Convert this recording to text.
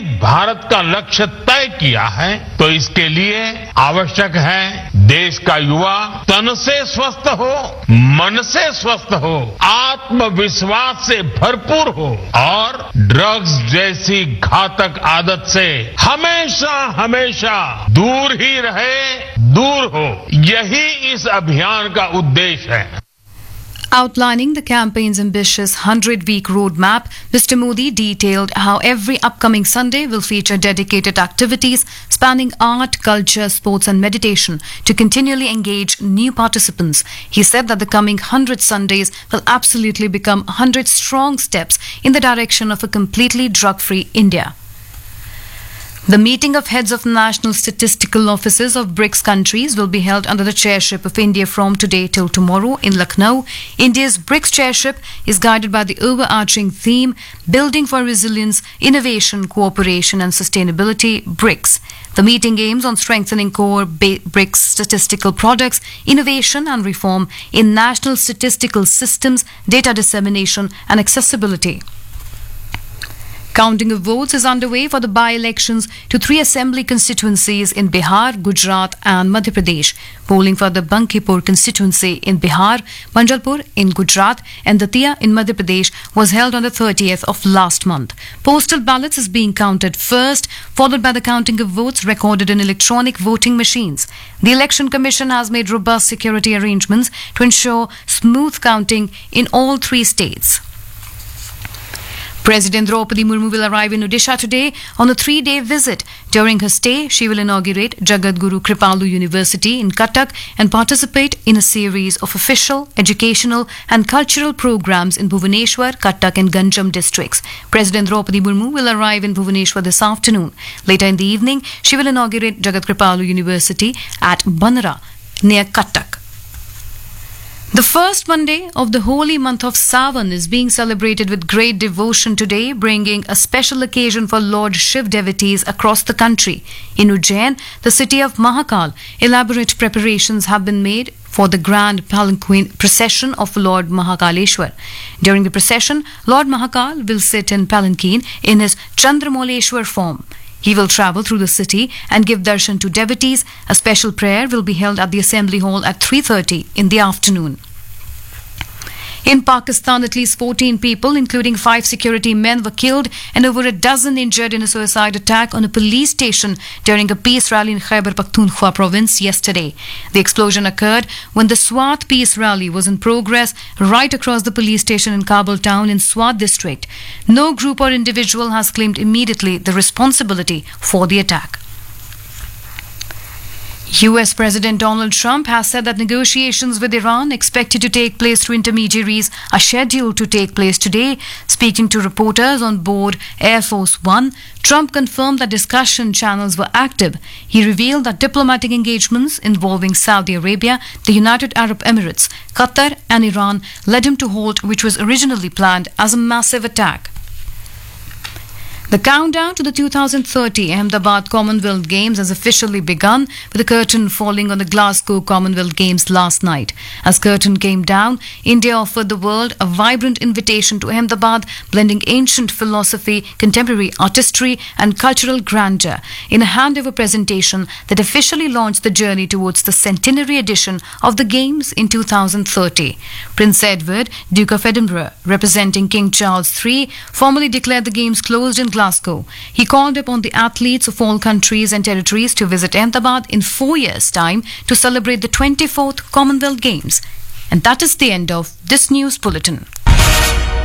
भारत का लक्ष्य तय किया है तो इसके लिए आवश्यक है देश का युवा तन से स्वस्थ हो, मन से स्वस्थ हो, आत्मविश्वास से भरपूर हो और ड्रग्स जैसी घातक आदत से हमेशा हमेशा दूर ही रहे, दूर हो। यही इस अभियान का उद्देश्य है। Outlining the campaign's ambitious 100-week roadmap, Mr. Modi detailed how every upcoming Sunday will feature dedicated activities spanning art, culture, sports and meditation to continually engage new participants. He said that the coming 100 Sundays will absolutely become 100 strong steps in the direction of a completely drug-free India. The meeting of heads of national statistical offices of BRICS countries will be held under the chairship of India from today till tomorrow in Lucknow. India's BRICS chairship is guided by the overarching theme Building for Resilience, Innovation, Cooperation and Sustainability, BRICS. The meeting aims on strengthening core BRICS statistical products, innovation and reform in national statistical systems, data dissemination and accessibility. Counting of votes is underway for the by-elections to 3 assembly constituencies in Bihar, Gujarat and Madhya Pradesh. Polling for the Bankipur constituency in Bihar, Manjalpur in Gujarat and Datia in Madhya Pradesh was held on the 30th of last month. Postal ballots is being counted first, followed by the counting of votes recorded in electronic voting machines. The Election Commission has made robust security arrangements to ensure smooth counting in all 3 states. President Draupadi Murmu will arrive in Odisha today on a 3-day visit. During her stay, she will inaugurate Jagat Guru Kripalu University in Cuttack and participate in a series of official, educational and cultural programs in Bhubaneswar, Cuttack and Ganjam districts. President Draupadi Murmu will arrive in Bhubaneswar this afternoon. Later in the evening, she will inaugurate Jagat Kripalu University at Banara near Cuttack. The first Monday of the holy month of Sawan is being celebrated with great devotion today, bringing a special occasion for Lord Shiv devotees across the country. In Ujjain, the city of Mahakal, elaborate preparations have been made for the grand palanquin procession of Lord Mahakaleshwar. During the procession, Lord Mahakal will sit in palanquin in his Chandramoleshwar form. He will travel through the city and give darshan to devotees. A special prayer will be held at the Assembly Hall at 3:30 in the afternoon. In Pakistan, at least 14 people, including 5 security men, were killed and over a dozen injured in a suicide attack on a police station during a peace rally in Khyber Pakhtunkhwa province yesterday. The explosion occurred when the Swat peace rally was in progress right across the police station in Kabul town in Swat district. No group or individual has claimed immediately the responsibility for the attack. US President Donald Trump has said that negotiations with Iran, expected to take place through intermediaries, are scheduled to take place today. Speaking to reporters on board Air Force One, Trump confirmed that discussion channels were active. He revealed that diplomatic engagements involving Saudi Arabia, the United Arab Emirates, Qatar and Iran led him to halt which was originally planned as a massive attack. The countdown to the 2030 Ahmedabad Commonwealth Games has officially begun, with the curtain falling on the Glasgow Commonwealth Games last night. As curtain came down, India offered the world a vibrant invitation to Ahmedabad, blending ancient philosophy, contemporary artistry and cultural grandeur in a handover presentation that officially launched the journey towards the centenary edition of the Games in 2030. Prince Edward, Duke of Edinburgh, representing King Charles III, formally declared the Games closed in Glasgow. He called upon the athletes of all countries and territories to visit Ahmedabad in 4 years' time to celebrate the 24th Commonwealth Games. And that is the end of this news bulletin.